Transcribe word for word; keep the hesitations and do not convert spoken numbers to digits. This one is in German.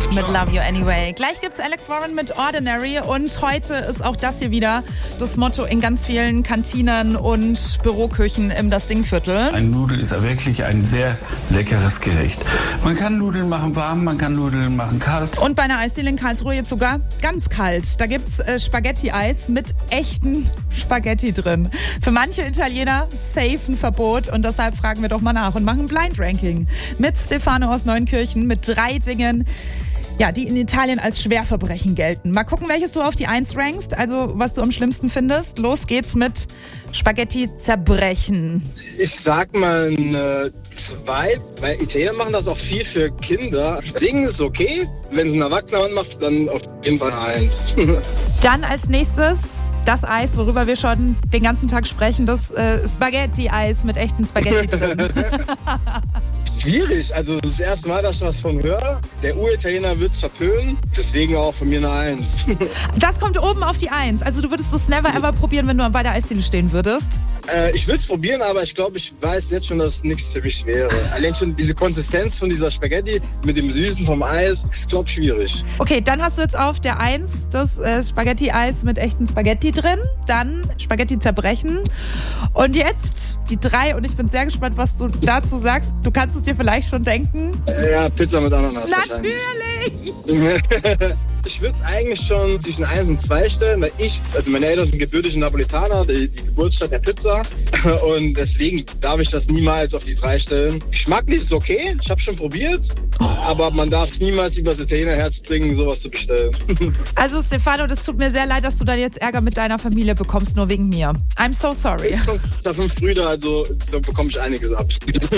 mit Love You Anyway. Gleich gibt's Alex Warren mit Ordinary und heute ist auch das hier wieder das Motto in ganz vielen Kantinen und Büroküchen im Das Ding-Viertel. Ein Nudel ist wirklich ein sehr leckeres Gericht. Man kann Nudeln machen warm, man kann Nudeln machen kalt. Und bei einer Eisdiele in Karlsruhe jetzt sogar ganz kalt. Da gibt's äh, Spaghetti-Eis mit echten Spaghetti drin. Für manche Italiener safe ein Verbot und deshalb fragen wir doch mal nach und machen ein Blind-Ranking mit Stefano aus Neunkirchen mit drei Dingen, ja, die in Italien als Schwerverbrechen gelten. Mal gucken, welches du auf die Eins rankst, also was du am schlimmsten findest. Los geht's mit Spaghetti zerbrechen. Ich sag mal eine zwei, weil Italiener machen das auch viel für Kinder. Singen ist okay, wenn es ein Erwachsener macht, dann auf jeden Fall eine Eins. Dann als nächstes das Eis, worüber wir schon den ganzen Tag sprechen, das äh, Spaghetti-Eis mit echten Spaghetti drin. Schwierig, also das erste Mal, dass ich was von höre. Der Uritaliener wird es verpönen, deswegen auch von mir eine Eins. Das kommt oben auf die Eins. Also du würdest das never ever probieren, wenn du bei der Eisdiele stehen würdest? Äh, ich will es probieren, aber ich glaube, ich weiß jetzt schon, dass es nichts für mich wäre. Allein schon diese Konsistenz von dieser Spaghetti mit dem Süßen vom Eis ist, glaube ich, schwierig. Okay, dann hast du jetzt auf der Eins das äh, Spaghetti-Eis mit echten Spaghetti drin. Dann Spaghetti zerbrechen. Und jetzt die drei. Und ich bin sehr gespannt, was du dazu sagst. Du kannst es dir vielleicht schon denken. Äh, ja, Pizza mit Ananas. Natürlich! Ich würde es eigentlich schon zwischen eins und zwei stellen, weil ich, also meine Eltern sind gebürtige Napoletaner, die, die Geburtsstadt der Pizza. Und deswegen darf ich das niemals auf die drei stellen. Geschmacklich ist okay, ich habe schon probiert, aber man darf es niemals übers Italienerherz bringen, sowas zu bestellen. Also Stefano, das tut mir sehr leid, dass du da jetzt Ärger mit deiner Familie bekommst, nur wegen mir. I'm so sorry. Ich bin schon fünf Brüder, also da bekomme ich einiges ab.